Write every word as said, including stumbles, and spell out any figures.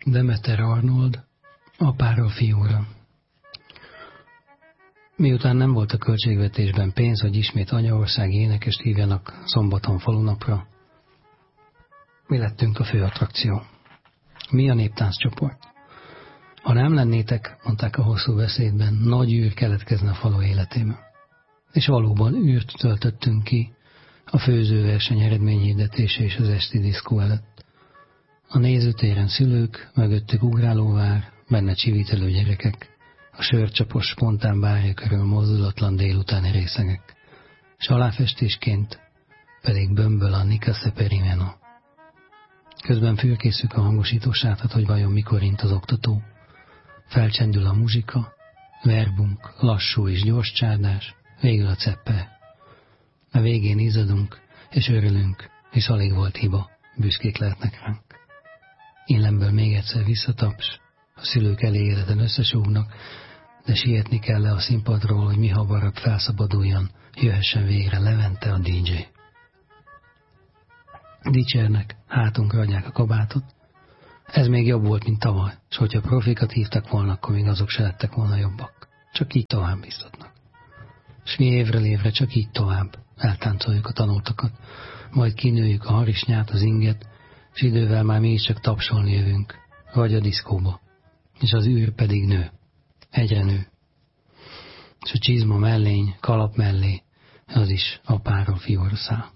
Demeter Arnold, apáról fiúra. Miután nem volt a költségvetésben pénz, hogy ismét anyaországi énekest hívjanak szombaton falunapra, mi lettünk a fő attrakció. Mi a néptánccsoport. Ha nem lennétek, mondták a hosszú beszédben, nagy űr keletkezne a falu életében. És valóban űrt töltöttünk ki a főzőverseny eredményhirdetése és az esti diszkó előtt. A nézőtéren szülők, mögöttük ugrálóvár, benne csivítelő gyerekek, a sörcsapos spontán bárja körül mozdulatlan délutáni részegek, s aláfestésként pedig bömböl a Nika Seperimeno. Közben fürkészük a hangosítósátat, hogy vajon mikor int az oktató. Felcsendül a muzsika, verbunk, lassú és gyors csárdás, végül a ceppe. A végén izzadunk, és örülünk, hisz alig volt hiba, büszkék lehetnek ránk. Illemből még egyszer visszataps, a szülők elégedeten összesúgnak, de sietni kell le a színpadról, hogy mi hamarabb felszabaduljon, jöhessen végre Levente a dé dzsé. Dicsernek, hátunkra adják a kabátot. Ez még jobb volt, mint tavaly, és hogyha profikat hívtak volna, akkor még azok se lettek volna jobbak. Csak így tovább biztatnak. S mi évről évre csak így tovább eltáncoljuk a tanultakat, majd kinőjük a harisnyát, az inget, és idővel már mi is csak tapsolni jövünk, vagy a diszkóba, és az űr pedig nő, egyre nő. És a csizma mellény, kalap mellé, az is apáról fiúra száll.